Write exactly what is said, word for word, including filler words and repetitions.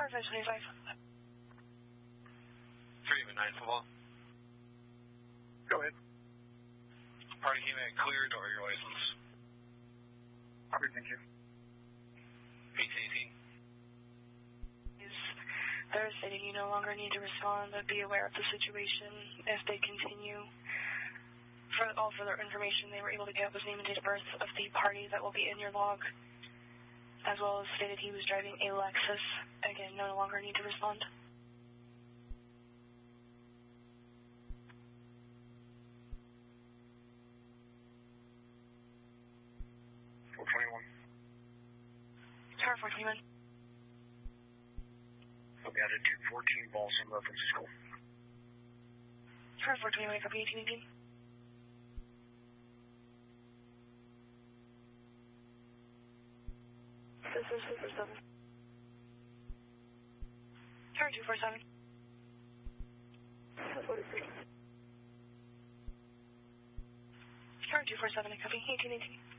five twenty-five. three of nine football. Go ahead. Party unit cleared or your license? Copy, thank you. eighteen eighteen. They're stating you no longer need to respond, but be aware of the situation if they continue. For all further information, they were able to get up his name and date of birth of the party that will be in your log, as well as stated he was driving a Lexus. Again, no longer need to respond. four twenty-one. Tower four twenty-one. I'll be out at two fourteen Balsam, Francisco. Tower four twenty-one, copy eighteen eighteen. This is two four seven. Tower two four seven. forty-three. Tower two four seven, copy eighteen eighteen.